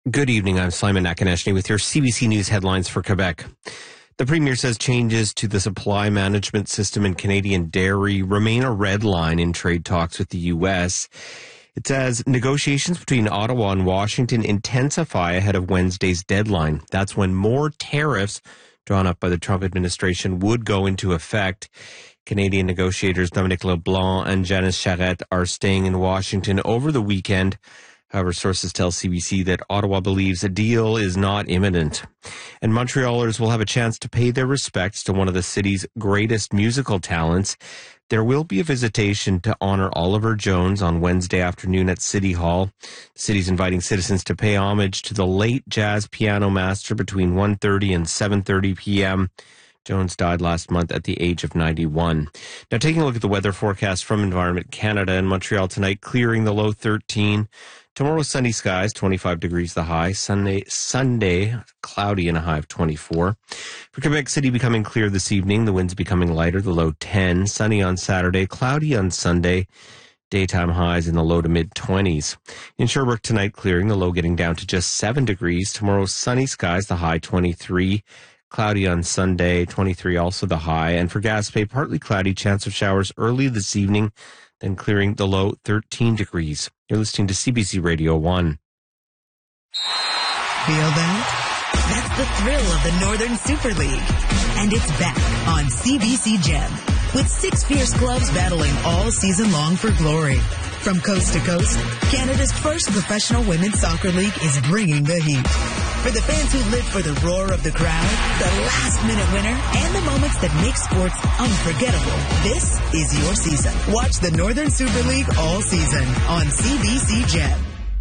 Good evening. I'm Simon Nakaneshny with your CBC News headlines for Quebec. The Premier says changes to the supply management system in Canadian dairy remain a red line in trade talks with the U.S. It says negotiations between Ottawa and Washington intensify ahead of Wednesday's deadline. That's when more tariffs drawn up by the Trump administration would go into effect. Canadian negotiators Dominic LeBlanc and Janice Charette are staying in Washington over the weekend. However, sources tell CBC that Ottawa believes a deal is not imminent. And Montrealers will have a chance to pay their respects to one of the city's greatest musical talents. There will be a visitation to honor Oliver Jones on Wednesday afternoon at City Hall. The city's inviting citizens to pay homage to the late jazz piano master between 1:30 and 7:30 p.m. Jones died last month at the age of 91. Now, taking a look at the weather forecast from Environment Canada. In Montreal tonight, clearing, the low 13. Tomorrow, sunny skies, 25 degrees the high. Sunday, cloudy and a high of 24. For Quebec City, becoming clear this evening. The winds becoming lighter, the low 10. Sunny on Saturday, cloudy on Sunday. Daytime highs in the low to mid-20s. In Sherbrooke tonight, clearing, the low getting down to just 7 degrees. Tomorrow, sunny skies, the high 23. Cloudy on Sunday, 23 also the high. And for Gaspé, partly cloudy, chance of showers early this evening, then clearing, the low 13 degrees. You're listening to CBC Radio 1. Feel that? That's the thrill of the Northern Super League. And it's back on CBC Gem, with 6 fierce clubs battling all season long for glory. From coast to coast, Canada's first professional women's soccer league is bringing the heat. For the fans who live for the roar of the crowd, the last-minute winner, and the moments that make sports unforgettable, this is your season. Watch the Northern Super League all season on CBC Gem.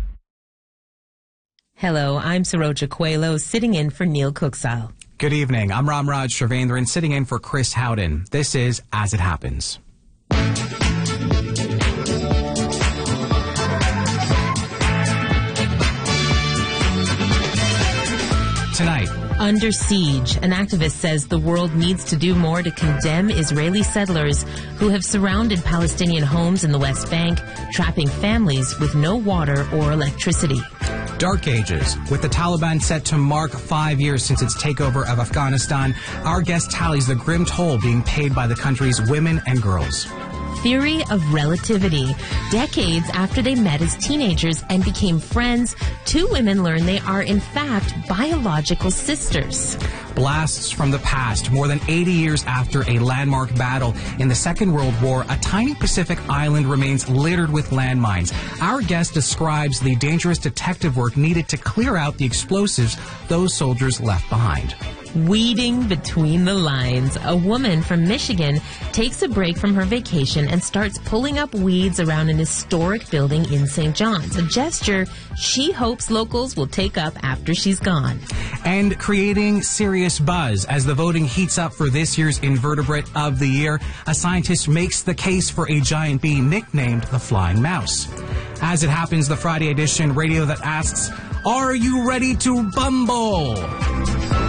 Hello, I'm Saroja Coelho, sitting in for Neil Cooksile. Good evening. I'm Ramraj Shavendran, sitting in for Chris Howden. This is As It Happens. Tonight. Under siege, an activist says the world needs to do more to condemn Israeli settlers who have surrounded Palestinian homes in the West Bank, trapping families with no water or electricity. Dark Ages. With the Taliban set to mark 5 years since its takeover of Afghanistan, our guest tallies the grim toll being paid by the country's women and girls. Theory of relativity. Decades after they met as teenagers and became friends, 2 women learn they are in fact biological sisters. Blasts from the past. More than 80 years after a landmark battle in the Second World War, a tiny Pacific island remains littered with landmines. Our guest describes the dangerous detective work needed to clear out the explosives those soldiers left behind. Weeding between the lines. A woman from Michigan takes a break from her vacation and starts pulling up weeds around an historic building in St. John's, a gesture she hopes locals will take up after she's gone. And creating serious buzz as the voting heats up for this year's Invertebrate of the Year. A scientist makes the case for a giant bee nicknamed the Flying Mouse. As It Happens, the Friday edition radio that asks, are you ready to bumble?